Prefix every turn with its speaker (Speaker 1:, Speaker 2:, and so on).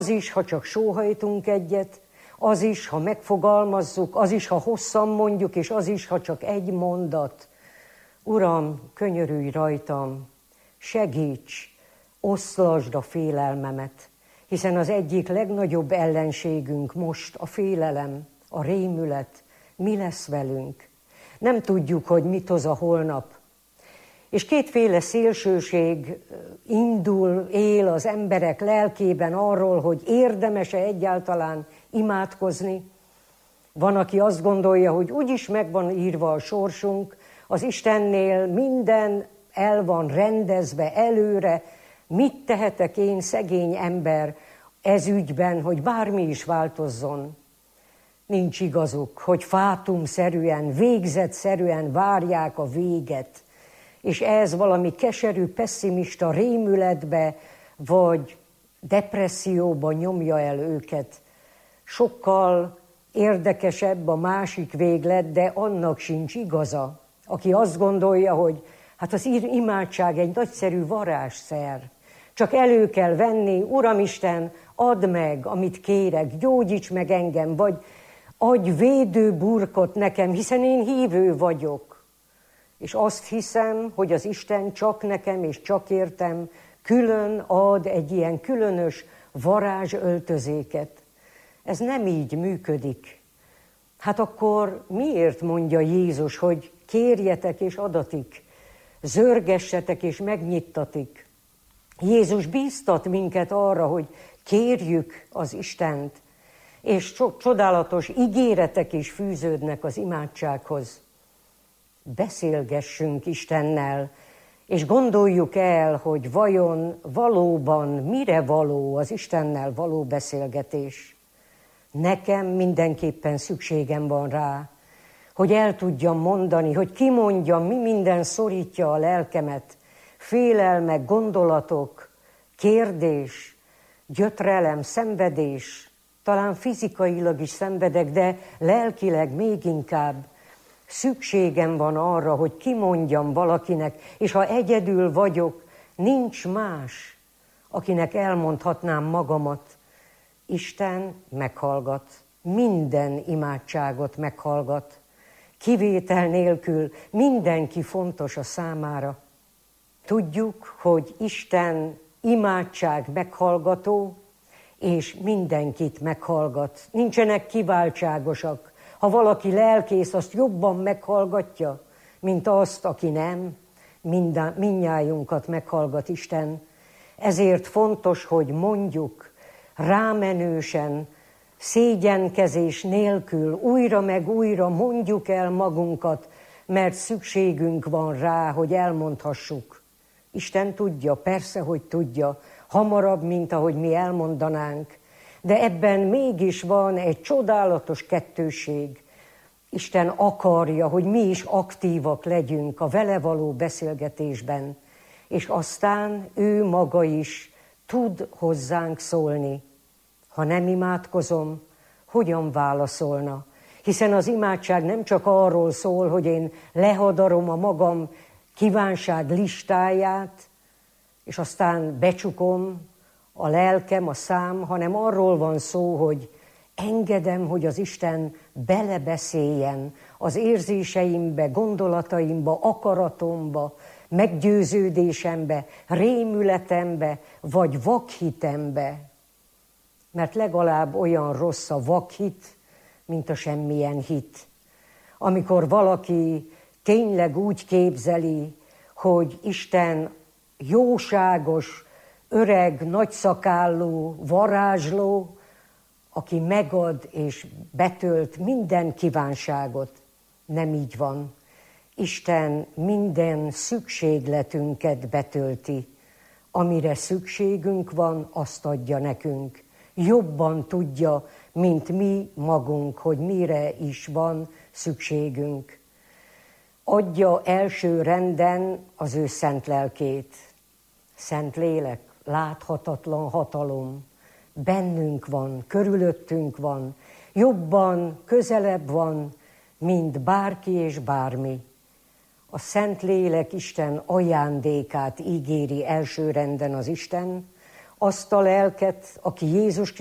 Speaker 1: Az is, ha csak sóhajtunk egyet, az is, ha megfogalmazzuk, az is, ha hosszan mondjuk, és az is, ha csak egy mondat. Uram, könyörülj rajtam, segíts, oszlasd a félelmemet, hiszen az egyik legnagyobb ellenségünk most a félelem, a rémület. Mi lesz velünk? Nem tudjuk, hogy mit hoz a holnap. És kétféle szélsőség él az emberek lelkében arról, hogy érdemes-e egyáltalán imádkozni. Van, aki azt gondolja, hogy úgyis meg van írva a sorsunk, az Istennél minden el van rendezve előre, mit tehetek én, szegény ember, ez ügyben, hogy bármi is változzon. Nincs igazuk, hogy fátumszerűen, végzetszerűen várják a véget, és ez valami keserű, pesszimista rémületbe, vagy depresszióba nyomja el őket. Sokkal érdekesebb a másik véglet, de annak sincs igaza. Aki azt gondolja, hogy hát az imádság egy nagyszerű varázsszer. Csak elő kell venni, Uramisten, add meg, amit kérek, gyógyíts meg engem, vagy adj védőburkot nekem, hiszen én hívő vagyok. És azt hiszem, hogy az Isten csak nekem és csak értem külön ad egy ilyen különös varázsöltözéket. Ez nem így működik. Hát akkor miért mondja Jézus, hogy kérjetek és adatik, zörgessetek és megnyittatik? Jézus bíztat minket arra, hogy kérjük az Istent, és csodálatos ígéretek is fűződnek az imádsághoz. Beszélgessünk Istennel, és gondoljuk el, hogy vajon valóban mire való az Istennel való beszélgetés. Nekem mindenképpen szükségem van rá, hogy el tudjam mondani, hogy kimondjam, mi minden szorítja a lelkemet, félelmek, gondolatok, kérdés, gyötrelem, szenvedés, talán fizikailag is szenvedek, de lelkileg még inkább. Szükségem van arra, hogy kimondjam valakinek, és ha egyedül vagyok, nincs más, akinek elmondhatnám magamat. Isten meghallgat, minden imádságot meghallgat, kivétel nélkül mindenki fontos a számára. Tudjuk, hogy Isten imádság meghallgató, és mindenkit meghallgat. Nincsenek kiváltságosak. Ha valaki lelkész, azt jobban meghallgatja, mint azt, aki nem. Mindnyájunkat meghallgat Isten. Ezért fontos, hogy mondjuk rámenősen, szégyenkezés nélkül, újra meg újra mondjuk el magunkat, mert szükségünk van rá, hogy elmondhassuk. Isten tudja, persze, hogy tudja, hamarabb, mint ahogy mi elmondanánk, de ebben mégis van egy csodálatos kettőség. Isten akarja, hogy mi is aktívak legyünk a vele való beszélgetésben, és aztán ő maga is tud hozzánk szólni. Ha nem imádkozom, hogyan válaszolna? Hiszen az imádság nem csak arról szól, hogy én lehadarom a magam kívánság listáját, és aztán becsukom a lelkem, a szám, hanem arról van szó, hogy engedem, hogy az Isten belebeszéljen az érzéseimbe, gondolataimba, akaratomba, meggyőződésembe, rémületembe, vagy vakhitembe. Mert legalább olyan rossz a vakhit, mint a semmilyen hit. Amikor valaki tényleg úgy képzeli, hogy Isten jóságos, öreg, nagyszakállú, varázsló, aki megad és betölt minden kívánságot. Nem így van. Isten minden szükségletünket betölti. Amire szükségünk van, azt adja nekünk. Jobban tudja, mint mi magunk, hogy mire is van szükségünk. Adja első renden az ő szent lelkét. Szent lélek, láthatatlan hatalom, bennünk van, körülöttünk van, jobban, közelebb van, mint bárki és bármi. A Szent Lélek Isten ajándékát ígéri első renden az Isten, azt a lelket, aki Jézus